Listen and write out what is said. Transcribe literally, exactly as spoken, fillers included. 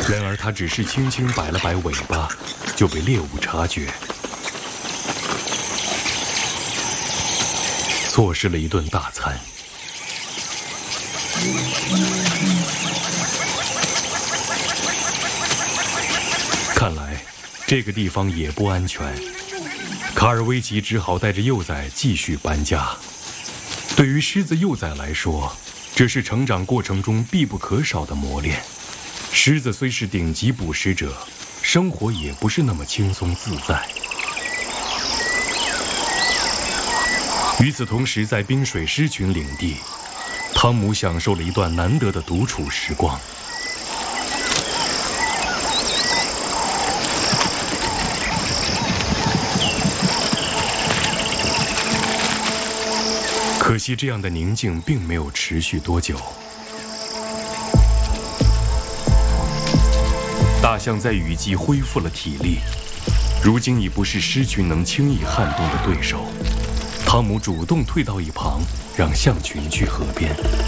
然而他只是轻轻摆了摆尾巴，就被猎物察觉，错失了一顿大餐。看来这个地方也不安全，卡尔维奇只好带着幼崽继续搬家。对于狮子幼崽来说，这是成长过程中必不可少的磨练。狮子虽是顶级捕食者，生活也不是那么轻松自在。与此同时，在冰水狮群领地，汤姆享受了一段难得的独处时光。可惜这样的宁静并没有持续多久。大象在雨季恢复了体力，如今已不是狮群能轻易撼动的对手。汤姆主动退到一旁，让象群去河边。